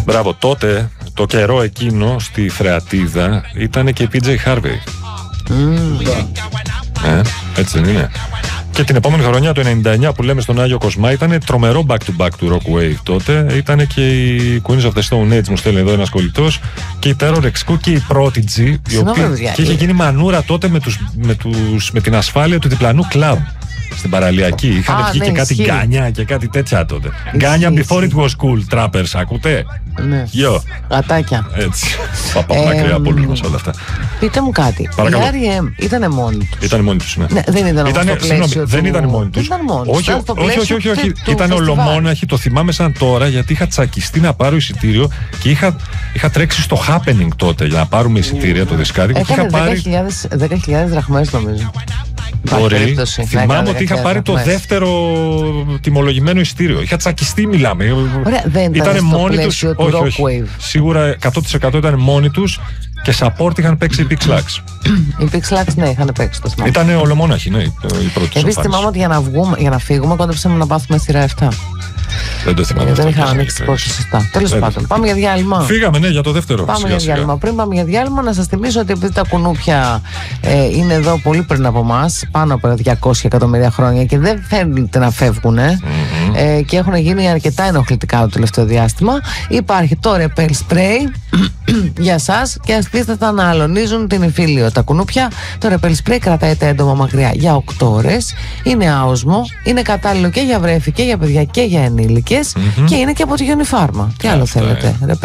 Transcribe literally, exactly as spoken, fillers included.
Μπράβο, τότε, το καιρό εκείνο στη Φρεατίδα ήταν και η πι τζέι Harvey. Mm. Ε, έτσι δεν είναι? Και την επόμενη χρονιά, το ενενήντα εννιά που λέμε στον Άγιο Κοσμά, ήταν τρομερό back-to-back του Rock Wave τότε. Ήταν και η Queens of the Stone Age, μου στέλνει εδώ ένας κολλητός, και η Terror Exco και η Prodigy, η οποία και είχε γίνει μανούρα τότε με, τους, με, τους, με την ασφάλεια του διπλανού κλαμπ στην παραλιακή. Είχαν βγει ναι, και κάτι ισχύει. γκάνια και κάτι τέτοια τότε. Γκάνια before it was cool, trappers, ακούτε? Ναι. Γιο. Γατάκια. Έτσι. Παπά μακριά από όλους μας όλα αυτά. Πείτε μου κάτι. Παρακαλώ. Οι αρ ι εμ ήτανε μόνοι τους? Ήταν μόνοι τους, ναι. Ναι, δεν ήταν όμως Ήτανε, στο πλαίσιο συγγνώμη, του... δεν ήταν μόνοι τους. Δεν ήταν μόνοι τους. Όχι, Ήταν στο όχι, όχι, πλαίσιο όχι, όχι. του- του Ήταν φεστιβάλ. ολομόναχοι, το θυμάμαι σαν τώρα, γιατί είχα τσακιστεί να πάρω εισιτήριο και είχα, είχα τρέξει στο happening τότε για να πάρουμε εισιτήρια το δισκάδικο και είχα Έκανε πάρει. δέκα χιλιάδες δραχμές νομίζω. Υπάρχει Μπορεί. περίπτωση να Θυμάμαι έκανε ότι είχα δέκα πάρει το χιλιάδες δεύτερο τιμολογημένο εισιτήριο. Είχα τσακιστεί, μιλάμε. Ωραία, δεν ήταν Ήτανε στο μόνοι τους. πλαίσιο του Όχι, Rock όχι. Wave. Σίγουρα εκατό τοις εκατό ήταν μόνοι τους και support είχαν παίξει οι Pix Lax. Οι Pix Lax, ναι, είχαν παίξει το θυμάμαι. Ήταν ολομόναχοι, ναι, οι πρώτοι. Επίσης θυμάμαι ότι για να, βγούμε, για να φύγουμε κόντεψαμε να πάθουμε σειρά επτά. Δεν το θυμάμαι. Δεν αυτό, είχαν πώς ανοίξει τις έγινε. πόρτες σωστά. Τέλος Ε, πάντων, πάμε για διάλειμμα. Φύγαμε, ναι, για το δεύτερο. Πάμε σιγά, για σιγά. διάλειμμα. Πριν πάμε για διάλειμμα, να σας θυμίσω ότι επειδή τα κουνούπια ε, είναι εδώ πολύ πριν από εμάς, πάνω από διακόσια εκατομμύρια χρόνια και δεν φαίνεται να φεύγουν ε, Mm-hmm. ε, και έχουν γίνει αρκετά ενοχλητικά το τελευταίο διάστημα, υπάρχει το Repel Spray για σας και αστήστε τα να αλωνίζουν την υφήλιο. Τα κουνούπια, το Repel Spray κρατάει τα έντομα μακριά για οκτώ ώρες, είναι άοσμο, είναι κατάλληλο και για βρέφη και για παιδιά και για ενήλικες Mm-hmm. και είναι και από τη Unifarma. Τι άλλο Αυτά, θέλετε? ε.